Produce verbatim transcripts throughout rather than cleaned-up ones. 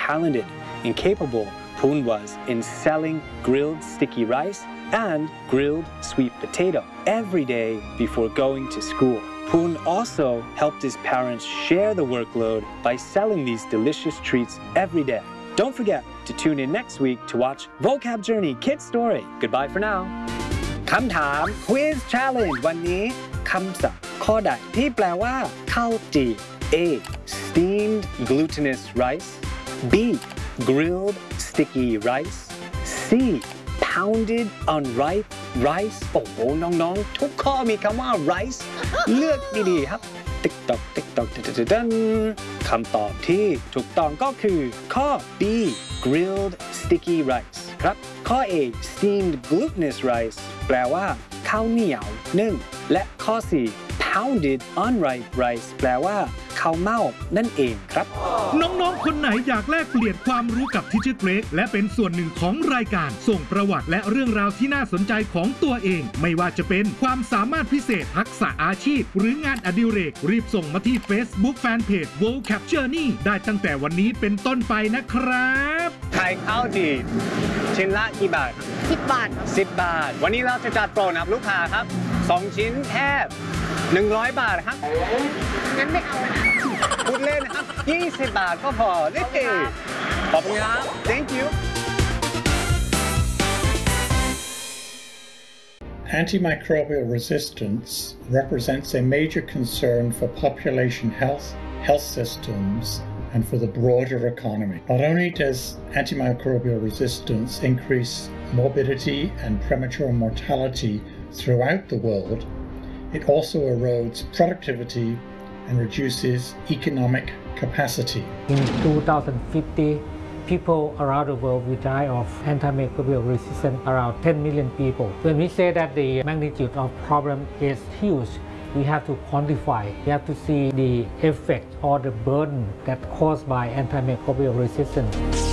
talented and capable Poon was in selling grilled sticky rice and grilled sweet potato every day before going to school. Poon also helped his parents share the workload by selling these delicious treats every day. Don't forget to tune in next week to watch Vocab Journey Kids Story. Goodbye for now. คำถาม Quiz Challenge วันนี้คำศัพท์ข้อใดที่แปลว่าข้าวจี่ A. Steamed glutinous rice B. Grilled sticky rice C. Pounded unripe rice โอ้โหน้องๆทุกข้อมีคำว่า rice เลือกดีๆครับติ๊กตอกติ๊กตอกดันคำตอบที่ถูกต้องก็คือข้อ B. Grilled sticky rice ครับข้อ A. Steamed glutinous rice แปลว่าข้าวเหนียวนึ่งและข้อ C. Pounded unripe rice แปลว่าข้าวเม่านั่นเองครับน้องๆคนไหนอยากแลกเปลี่ยนความรู้กับ Teacher Greg และเป็นส่วนหนึ่งของรายการส่งประวัติและเรื่องราวที่น่าสนใจของตัวเองไม่ว่าจะเป็นความสามารถพิเศษทักษะอาชีพหรืองานอดิเรกรีบส่งมาที่ Facebook Fanpage Vocab Journey ได้ตั้งแต่วันนี้เป็นต้นไปนะครับไข่ข้าวจี่ชิ้นละกี่บาทสิบบาทสิบบาทวันนี้เราจะจัดโปรนะครับลูกค้าครับสองชิ้นแค่หนึ่งร้อยบาทครับงั้นไม่เอาพูดเล่นนะครับยี่สิบบาทก็พอเล็กเก๋ขอบคุณครับ thank you Antimicrobial resistance represents a major concern for population health, health systems, and for the broader economy. Not only does antimicrobial resistance increase morbidity and premature mortality throughout the world, it also erodes productivity and reduces economic capacity. In two thousand fifty, people around the world will die of antimicrobial resistance, around ten million people. When we say that the magnitude of problem is huge, we have to quantify. We have to see the effect or the burden that caused by antimicrobial resistance.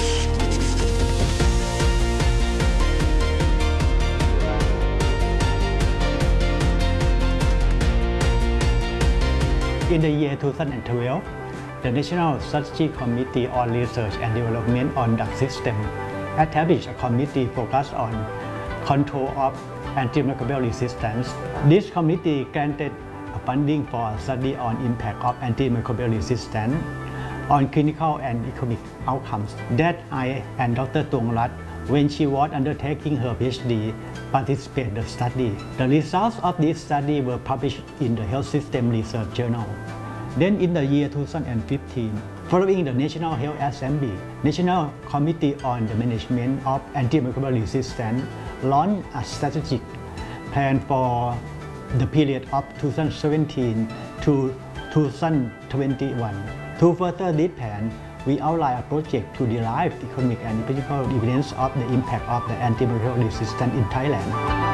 In the year two thousand twelve, the National Strategy Committee on Research and Development on Drug System established a committee focused on control of antimicrobial resistance. This committee granted funding for a study on impact of antimicrobial resistance on clinical and economic outcomes. That I and Doctor Tuongrat, when she was undertaking her PhD, participated in the study. The results of this study were published in the Health System Research Journal. Then in the year two thousand fifteen, following the National Health Assembly, National Committee on the Management of Antimicrobial Resistance launched a strategic plan for the period of two thousand seventeen to two thousand twenty-one. To further this plan, we outline a project to derive economic and political evidence of the impact of the antimicrobial resistance in Thailand.